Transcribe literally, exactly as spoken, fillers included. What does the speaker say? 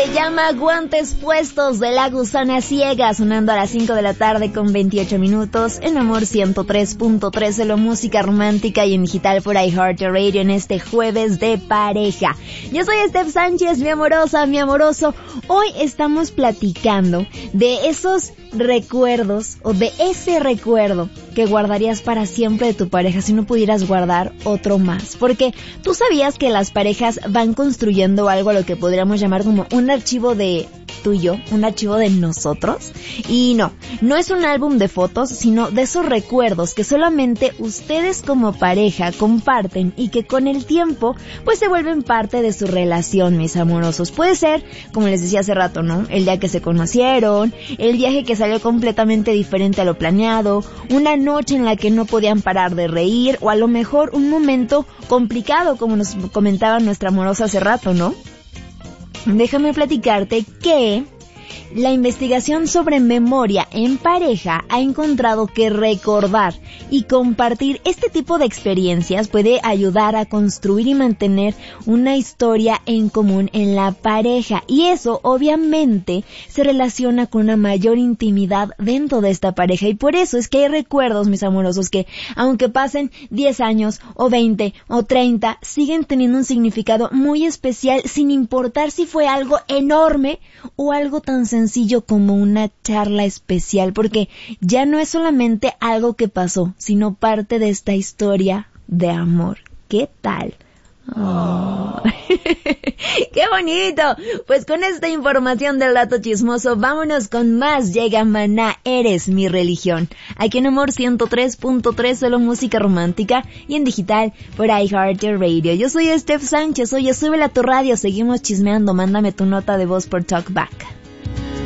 se llama Guantes Puestos de La Gusana Ciega, sonando a las cinco de la tarde con veintiocho minutos en Amor ciento tres punto tres, solo música romántica y en digital por iHeartRadio en este jueves de pareja. Yo soy Steph Sánchez, mi amorosa, mi amoroso. Hoy estamos platicando de esos recuerdos o de ese recuerdo que guardarías para siempre de tu pareja si no pudieras guardar otro más. Porque tú sabías que las parejas van construyendo algo a lo que podríamos llamar como un archivo de tuyo, un archivo de nosotros. Y no, no es un álbum de fotos, sino de esos recuerdos que solamente ustedes como pareja comparten y que con el tiempo pues se vuelven parte de su relación, mis amorosos. Puede ser, como les decía hace rato, ¿no? El día que se conocieron, el viaje que salió completamente diferente a lo planeado, una noche en la que no podían parar de reír, o a lo mejor un momento complicado, como nos comentaba nuestra amorosa hace rato, ¿no? Déjame platicarte que la investigación sobre memoria en pareja ha encontrado que recordar y compartir este tipo de experiencias puede ayudar a construir y mantener una historia en común en la pareja. Y eso obviamente se relaciona con una mayor intimidad dentro de esta pareja. Y por eso es que hay recuerdos, mis amorosos, que aunque pasen diez años o veinte o treinta, siguen teniendo un significado muy especial sin importar si fue algo enorme o algo tan sencillo como una charla especial, porque ya no es solamente algo que pasó, sino parte de esta historia de amor. ¿Qué tal? Oh. ¡Qué bonito! Pues con esta información del dato chismoso, vámonos con más. Llega Maná, Eres mi religión. Aquí en Amor ciento tres punto tres, solo música romántica y en digital por iHeartRadio. Yo soy Steph Sánchez, oye, súbela a tu radio, seguimos chismeando, mándame tu nota de voz por TalkBack.